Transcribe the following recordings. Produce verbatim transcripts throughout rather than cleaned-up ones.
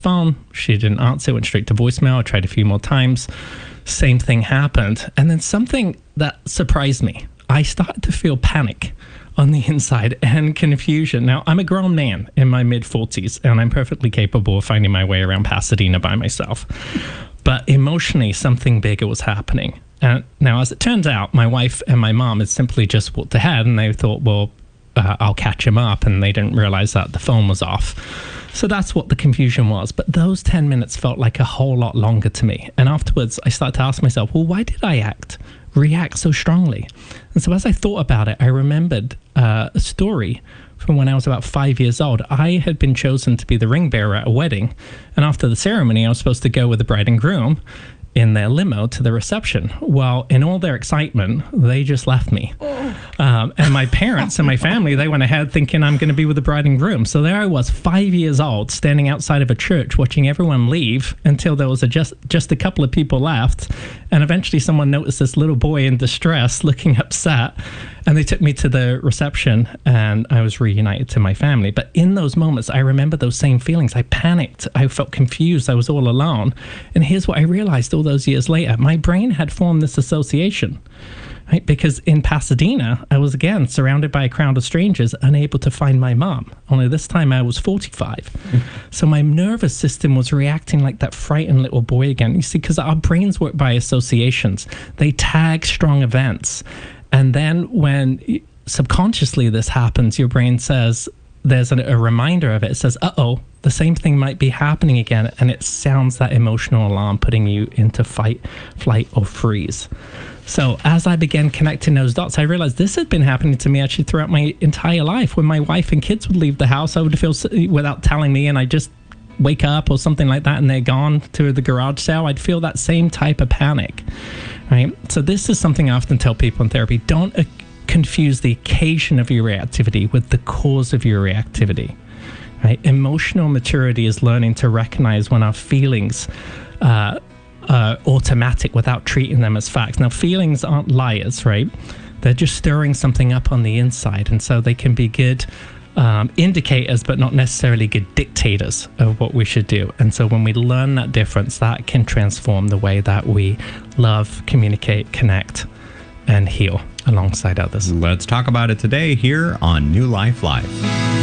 phone. She didn't answer, went straight to voicemail. I tried a few more times. Same thing happened. And then something that surprised me. I started to feel panic on the inside and confusion. Now, I'm a grown man in my mid-forties, and I'm perfectly capable of finding my way around Pasadena by myself. But emotionally, something bigger was happening. And now, as it turns out, my wife and my mom had simply just walked ahead, and they thought, well, uh, I'll catch him up, and they didn't realize that the phone was off. So that's what the confusion was. But those ten minutes felt like a whole lot longer to me. And afterwards, I started to ask myself, well, why did I act, react so strongly? And so as I thought about it, I remembered uh, a story from when I was about five years old. I had been chosen to be the ring bearer at a wedding. And after the ceremony, I was supposed to go with the bride and groom in their limo to the reception. Well, in all their excitement, they just left me. Um, and my parents and my family, they went ahead thinking I'm going to be with the bride and groom. So there I was, five years old, standing outside of a church, watching everyone leave until there was a just, just a couple of people left. And eventually someone noticed this little boy in distress, looking upset. And they took me to the reception, and I was reunited to my family. But in those moments, I remember those same feelings. I panicked. I felt confused. I was all alone. And here's what I realized all those years later. My brain had formed this association, right? Because in Pasadena, I was, again, surrounded by a crowd of strangers, unable to find my mom. Only this time I was forty-five. Mm-hmm. So my nervous system was reacting like that frightened little boy again. You see, because our brains work by associations. They tag strong events. And then when subconsciously this happens, your brain says, there's a, a reminder of it. It says, uh-oh, the same thing might be happening again. And it sounds that emotional alarm, putting you into fight, flight, or freeze. So as I began connecting those dots, I realized this had been happening to me actually throughout my entire life. When my wife and kids would leave the house, I would feel, without telling me, and I just wake up or something like that, and they're gone to the garage sale, I'd feel that same type of panic. Right? So this is something I often tell people in therapy. Don't uh, confuse the occasion of your reactivity with the cause of your reactivity. Right? Emotional maturity is learning to recognize when our feelings uh, are automatic without treating them as facts. Now, feelings aren't liars, right? They're just stirring something up on the inside. And so they can be good Um, indicators, but not necessarily good dictators of what we should do. And so when we learn that difference, that can transform the way that we love, communicate, connect, and heal alongside others. Let's talk about it today here on New Life Live.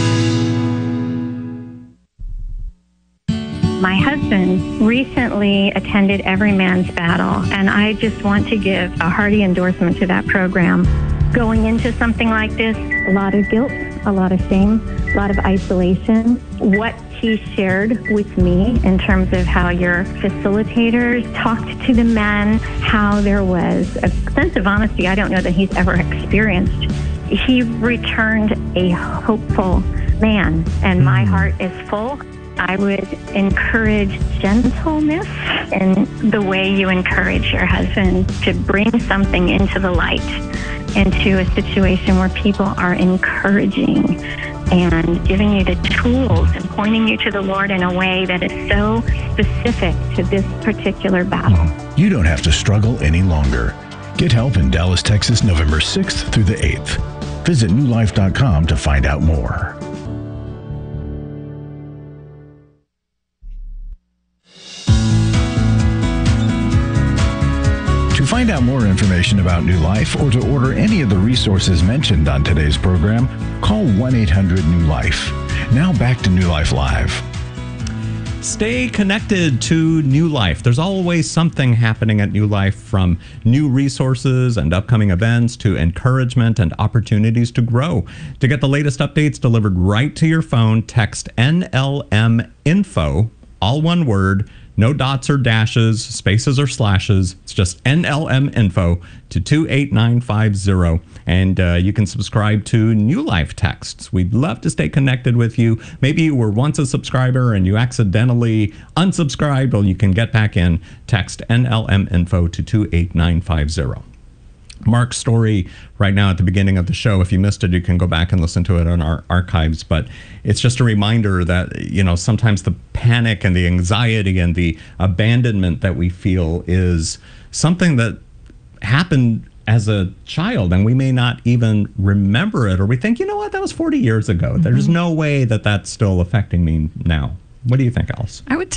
My husband recently attended Every Man's Battle, and I just want to give a hearty endorsement to that program. Going into something like this, a lot of guilt, a lot of shame, a lot of isolation. What he shared with me in terms of how your facilitators talked to the men, how there was a sense of honesty I don't know that he's ever experienced. He returned a hopeful man, and my heart is full. I would encourage gentleness in the way you encourage your husband to bring something into the light, into a situation where people are encouraging and giving you the tools and pointing you to the Lord in a way that is so specific to this particular battle. You don't have to struggle any longer. Get help in Dallas, Texas, November sixth through the eighth. Visit new life dot com to find out more. To find out more information about New Life or to order any of the resources mentioned on today's program, call one eight hundred new life. Now back to New Life Live. Stay connected to New Life. There's always something happening at New Life, from new resources and upcoming events to encouragement and opportunities to grow. To get the latest updates delivered right to your phone, text N L M info, all one word, no dots or dashes, spaces or slashes. It's just N L M info to two eight nine five zero. And uh, you can subscribe to New Life texts. We'd love to stay connected with you. Maybe you were once a subscriber and you accidentally unsubscribed. Well, you can get back in. Text N L M info to two eight nine five zero. Mark's story right now at the beginning of the show, if you missed it, you can go back and listen to it on our archives. But it's just a reminder that, you know, sometimes the panic and the anxiety and the abandonment that we feel is something that happened as a child, and we may not even remember it, or we think, you know what, that was forty years ago. Mm-hmm. There's no way that that's still affecting me now. What do you think, Alice? I would